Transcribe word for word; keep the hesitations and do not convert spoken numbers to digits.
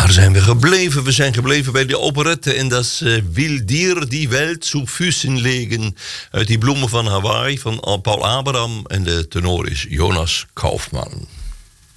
waar zijn we gebleven? We zijn gebleven bij de operette en dat is uh, Will dir die Welt zu Füßen legen uit die bloemen van Hawaii van Paul Abraham en de tenor is Jonas Kaufmann.